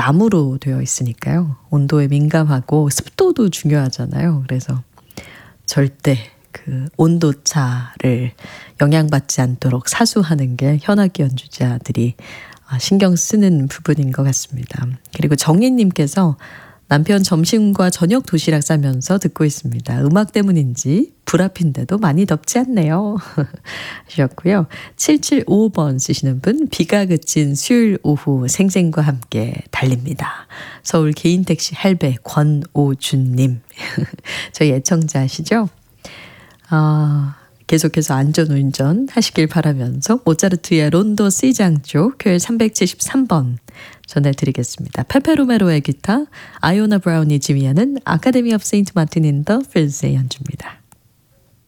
나무로 되어 있으니까요. 온도에 민감하고 습도도 중요하잖아요. 그래서 절대 그 온도차를 영향받지 않도록 사수하는 게 현악기 연주자들이 신경 쓰는 부분인 것 같습니다. 그리고 정희님께서 남편 점심과 저녁 도시락 싸면서 듣고 있습니다. 음악 때문인지 불 앞인데도 많이 덥지 않네요. 하셨고요. 7755번 쓰시는 분, 비가 그친 수요일 오후 생생과 함께 달립니다. 서울 개인택시 할배 권오준님. 저희 애청자시죠? 계속해서 안전운전 하시길 바라면서 모차르트의 론도 C장조 교일 373번 전해드리겠습니다. 페페로메로의 기타, 아이오나 브라운이 지휘하는 아카데미 오브 세인트 마틴 인 더 필즈의 연주입니다.